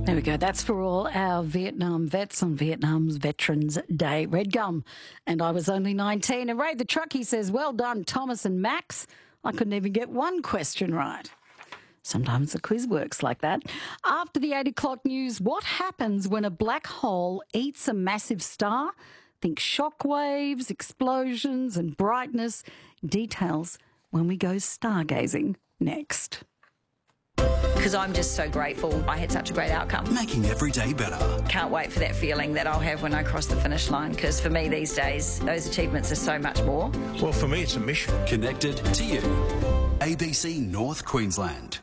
There we go. That's for all our Vietnam vets on Vietnam's Veterans Day. Red gum. And I was only 19. And Ray the Truckie says, well done, Thomas and Max. I couldn't even get one question right. Sometimes the quiz works like that. After the 8 o'clock news, what happens when a black hole eats a massive star? Think shockwaves, explosions and brightness. Details when we go stargazing next. Because I'm just so grateful I had such a great outcome. Making every day better. Can't wait for that feeling that I'll have when I cross the finish line, because for me these days, those achievements are so much more. Well, for me, it's a mission. Connected to you. ABC North Queensland.